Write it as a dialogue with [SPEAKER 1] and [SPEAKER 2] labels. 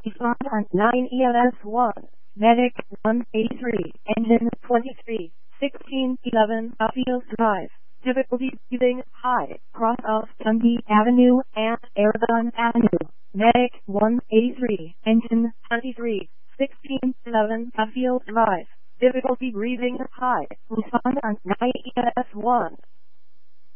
[SPEAKER 1] Respond on 9 EMS1. Medic 183. Engine 23. 1611 Field Drive. Difficulty breathing high. Cross of Dundee Avenue and Aragon Avenue. Medic 183. Engine 23. 1611 Field Drive. Difficulty breathing high. Respond on 9 EMS1.